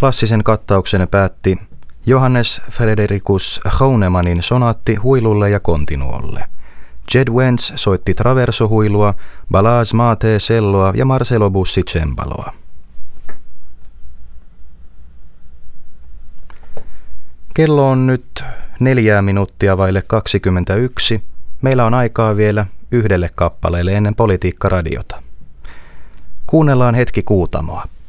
Klassisen kattauksen päätti Johannes Fredericus Hounemanin sonaatti huilulle ja kontinuolle. Jed Wentz soitti traversohuilua, Balazs Mate celloa ja Marcelo Bussi cembaloa. Kello on nyt 4 minuuttia vaille 21. Meillä on aikaa vielä yhdelle kappaleelle ennen Politiikka-radiota. Kuunnellaan hetki Kuutamoa.